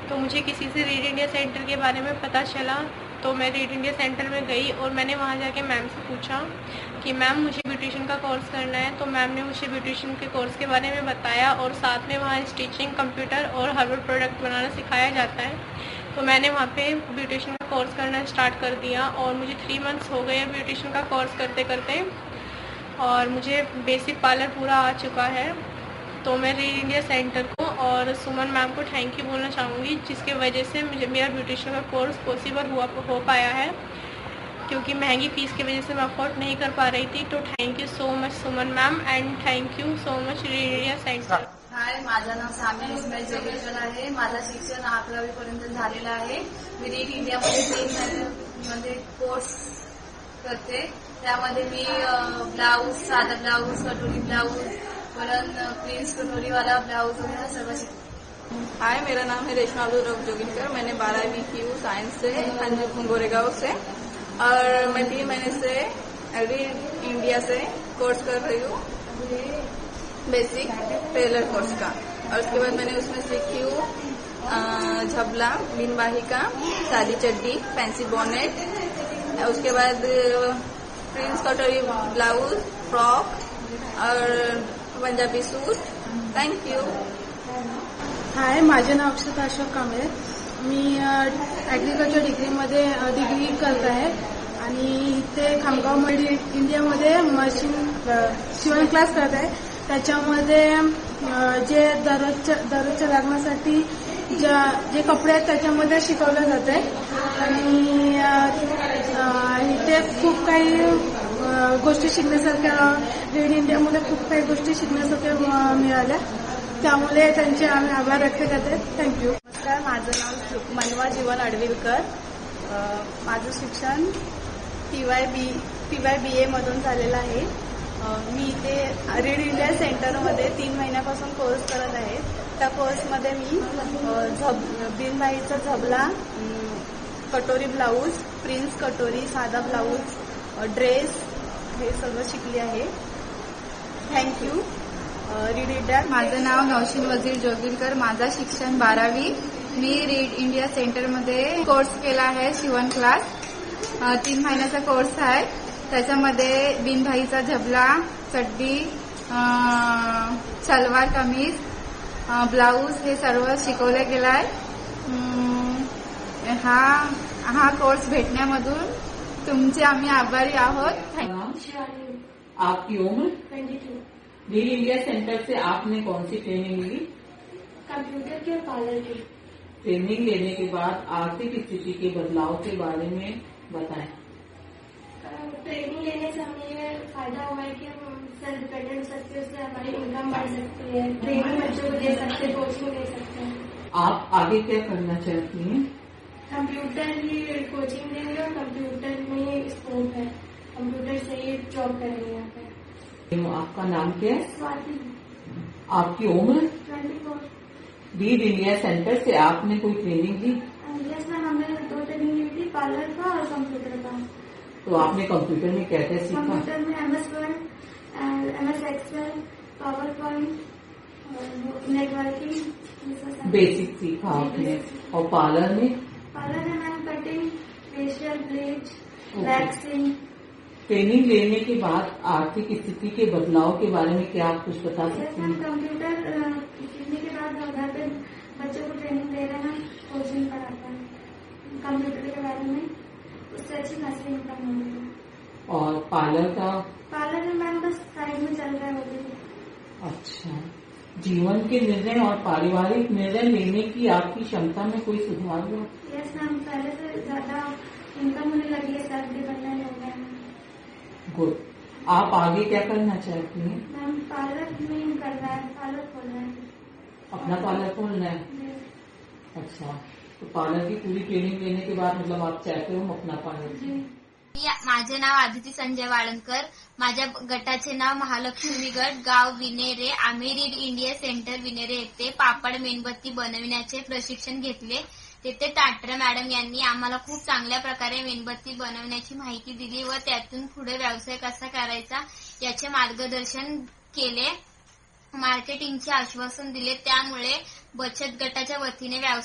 तो मुझे किसी से रीड इंडिया सेंटर के बारे में पता चला, तो मैं रीड इंडिया सेंटर में गई और मैंने वहाँ जाके मैम से पूछा कि मैम मुझे ब्यूटिशियन का कोर्स करना है। तो मैम ने मुझे ब्यूटिशियन के कोर्स के बारे में बताया और साथ में वहाँ स्टिचिंग, कंप्यूटर और हर्बल प्रोडक्ट बनाना सिखाया जाता है। तो मैंने वहाँ पे ब्यूटिशियन का कोर्स करना स्टार्ट कर दिया और मुझे 3 मंथ्स हो गए ब्यूटिशियन का कोर्स करते करते, और मुझे बेसिक पार्लर पूरा आ चुका है। तो मैं रीड इंडिया सेंटर को और सुमन मैम को थैंक यू बोलना चाहूँगी, जिसके वजह से मुझे मेरा ब्यूटिशियन का कोर्स पॉसिबल हो पाया है, क्योंकि महंगी फ़ीस की वजह से मैं अफोर्ड नहीं कर पा रही थी। तो thank you so much Suman ma'am and thank you so much read India centre. हाय, माझं नाव सामी इस्माईल जोगेकर आहे। माझं शिक्षण 11वी पर्यंत झालेलं आहे। मी रीड इंडियामध्ये 3 महिन्यामध्ये कोर्स करते। त्यामध्ये मी ब्लाऊज, साधा ब्लाऊज, कटोरी ब्लाऊज, परत प्रिंस कटोरीवाला ब्लाऊज वगैरह सर्व सीखते। हाय, मेरा नाम है रेशमा अब्दुल जोगिनकर। मैंने 12वीं की हूँ साइंस से गोरेगांव से, और मैं 3 महीने से रीड इंडिया से कोर्स कर रही हूँ, बेसिक टेलर कोर्स का। और उसके बाद मैंने उसमें सीखी हूँ झबला, बिनबाही का, सादी चड्डी, फैंसी बोनेट, उसके बाद प्रिंस कटोरी ब्लाउज, फ्रॉक और पंजाबी सूट। Thank you. हाय, माझे नाव अक्षता अशोक कांबळे। मी ॲग्रिकल्चर डिग्रीमध्ये डिग्री करत आहे आणि इथे खामगावमध्ये इंडियामध्ये मशीन शिवण क्लास करत आहे। त्याच्यामध्ये जे दररोजच्या लागण्यासाठी जे कपडे आहेत त्याच्यामध्ये शिकवलं जाते आणि इथे खूप काही गोष्टी शिकण्यासारख्या, रीड इंडियामध्ये खूप काही गोष्टी शिकण्यासारख्या मिळाल्या, त्यामुळे त्यांचे आम्ही आभार व्यक्त करते। थँक्यू। नमस्कार, माझं नाव मनवा जीवन अडविलकर। माझं शिक्षण TYBA मधून झालेलं आहे। मी इथे रीड इंडिया सेंटरमध्ये 3 महिन्यापासून कोर्स करत आहे। त्या कोर्समध्ये मी बिनबाईचा झबला, कटोरी ब्लाऊज, प्रिन्स कटोरी, साधा ब्लाऊज, ड्रेस हे सर्व शिकली आहे। Thank you read India. माझं नाव नौशीन वजीर जोगिलकर। माझं शिक्षण 12वी। मी रीड इंडिया सेंटरमध्ये कोर्स केला आहे, शिवण क्लास। 3 महिन्याचा कोर्स आहे। त्याच्यामध्ये बिनबाईचा झबला, चड्डी, सलवार कमीज, ब्लाऊज हे सर्व शिकवलं गेलं आहे। हा कोर्स भेटण्यामधून तुमचे आम्ही आभारी आहोत। आपकी उम्र? 22। रीड इंडिया सेंटर से आपने कौन सी ट्रेनिंग ली? कंप्यूटर के और पार्लर की। ट्रेनिंग लेने के बाद आर्थिक स्थिति के बदलाव के बारे में बताएं। ट्रेनिंग लेने से हमें ये फायदा हुआ है कि हम सेल्फ डिपेंडेंट हो सकते हैं, उससे हमारी इनकम बढ़ सकती है, ट्रेनिंग बच्चों को दे सकते हैं, कोचिंग दे सकते हैं। आप आगे क्या करना चाहती हैं? कंप्यूटर की कोचिंग देंगे और कंप्यूटर में स्कोप है, कंप्यूटर से ही जॉब करेंगे यहाँ पे। आपका नाम क्या है? स्वाति। आपकी उम्र? 24। रीड इंडिया सेंटर से आपने कोई ट्रेनिंग ली? यस मैम, हमने 2 ट्रेनिंग ली थी, पार्लर का और कंप्यूटर का। तो आपने कंप्यूटर में क्या क्या सीखा? कंप्यूटर में MS Word, MS Excel, power point, networking, basic सीखा आपने। और पार्लर में? पार्लर में ma'am cutting, facial, bleach, waxing. Training लेने के बाद आर्थिक स्थिति के बदलाव के बारे में क्या आप कुछ बता सकते मैम, हैं? कंप्यूटर सीखने के बाद घर पे बच्चों को ट्रेनिंग दे रहे हैं, कोचिंग कराता है कंप्यूटर के बारे में, उससे अच्छी खासी इनकम हो रही है। और पार्लर का? पार्लर में मैम बस साइड में चल रहा है वो भी। अच्छा, जीवन के निर्णय और पारिवारिक निर्णय लेने की आपकी क्षमता में कोई सुधार हुआ? यस मैम, पहले से ज्यादा इनकम होने लगी है, सेल्फ डिपेंडेंट हो गया है। गुड। आप आगे क्या करना चाहती हैं? मैम, पार्लर में करना है, पार्लर खोलना है। अपना पार्लर खोलना है? अच्छा, तो पार्लर की पूरी ट्रेनिंग लेने के बाद मतलब आप चाहते हो अपना पार्लर? जी। माझे नाव आदिती संजय वाळंकर। माझ्या गटाचे नाव महालक्ष्मी गट, गाव विनेरे। आम्ही रीड इंडिया सेंटर विनेरे येथे पापड मेणबत्ती बनविण्याचे प्रशिक्षण घेतले। तिथे टाटरे मॅडम यांनी आम्हाला खूप चांगल्या प्रकारे मेणबत्ती बनवण्याची माहिती दिली व त्यातून पुढे व्यवसाय कसा करायचा याचे मार्गदर्शन केले, मार्केटिंगचे आश्वासन दिले। त्यामुळे बचत गटाच्या वतीने